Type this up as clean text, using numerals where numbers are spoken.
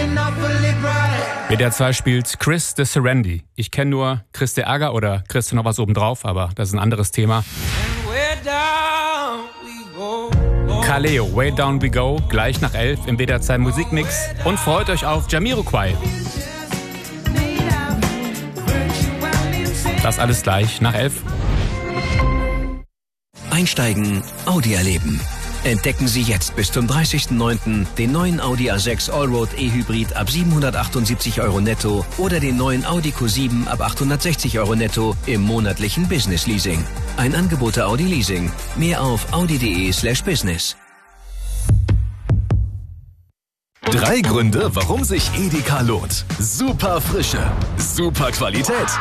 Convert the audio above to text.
WDR 2 spielt Chris de Serendi. Ich kenne nur Chris de Ärger oder Chris noch was obendrauf, aber das ist ein anderes Thema. Kaleo, Way Down We Go, gleich nach 11 im WDR 2 Musikmix. Und freut euch auf Jamiroquai. Das alles gleich nach 11. Einsteigen, Audi erleben. Entdecken Sie jetzt bis zum 30.09. den neuen Audi A6 Allroad E-Hybrid ab 778 € netto oder den neuen Audi Q7 ab 860 € netto im monatlichen Business Leasing. Ein Angebot der Audi Leasing. Mehr auf audi.de/business. 3 Gründe, warum sich Edeka lohnt. Super Frische, super Qualität